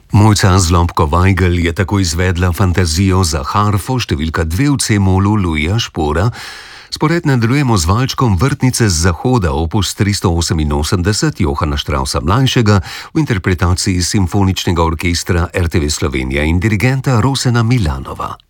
Mojca Zlobko-Vajgl je tako izvedla fantazijo za harfo številka 2 v C-molu Louisa Spohra. Spored nadaljujemo z valčkom Vrtnice z zahoda opus 388 Johana Straussa mlajšega v interpretaciji Simfoničnega orkestra RTV Slovenija in dirigenta Rosena Milanova.